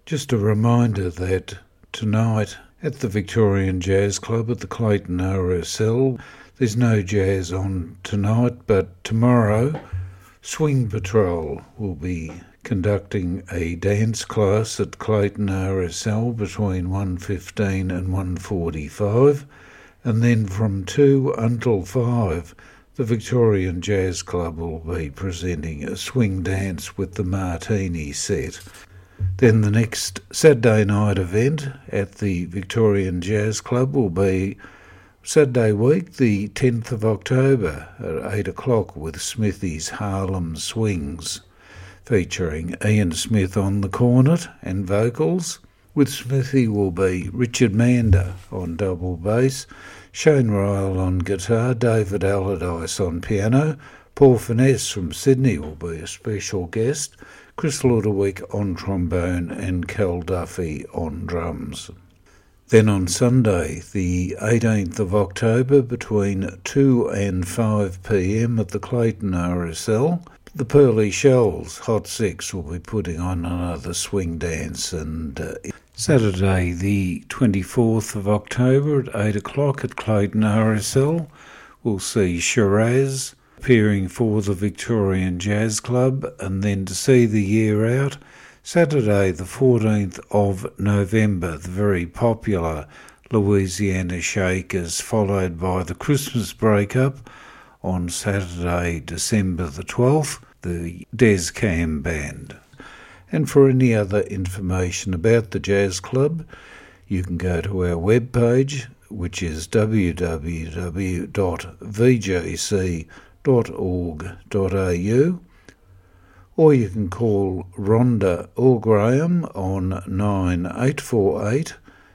Just a reminder that tonight at the Victorian Jazz Club at the Clayton RSL, there's no jazz on tonight, but tomorrow Swing Patrol will be conducting a dance class at Clayton RSL between 1:15 and 1:45, and then from 2 until 5 the Victorian Jazz Club will be presenting a swing dance with the Martini set. Then the next Saturday night event at the Victorian Jazz Club will be Saturday week, the 10th of October at 8 o'clock with Smithy's Harlem Swings, featuring Ian Smith on the cornet and vocals. With Smithy will be Richard Mander on double bass, Shane Ryle on guitar, David Allardyce on piano, Paul Finesse from Sydney will be a special guest, Chris Ludowick on trombone and Cal Duffy on drums. Then on Sunday, the 18th of October, between 2 and 5 p.m. at the Clayton RSL, the Pearly Shells Hot Six will be putting on another swing dance. And Saturday, the 24th of October at 8 o'clock at Clayton RSL, we'll see Shiraz appearing for the Victorian Jazz Club, and then to see the year out, Saturday the 14th of November, the very popular Louisiana Shakers, followed by the Christmas breakup on Saturday, December the 12th, the Des Cam Band. And for any other information about the Jazz Club, you can go to our webpage, which is www.vjc.org.au, or you can call Rhonda or Graham on 9848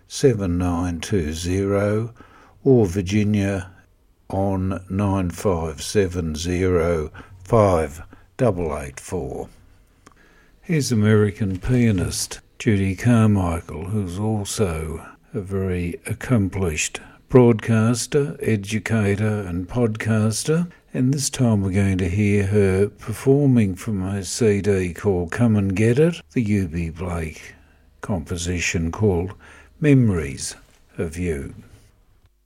7920 or Virginia on 9570 5884. Here's American pianist Judy Carmichael, who's also a very accomplished broadcaster, educator and podcaster, and this time we're going to hear her performing from her CD called Come and Get It, the U.B. Blake composition called Memories of You.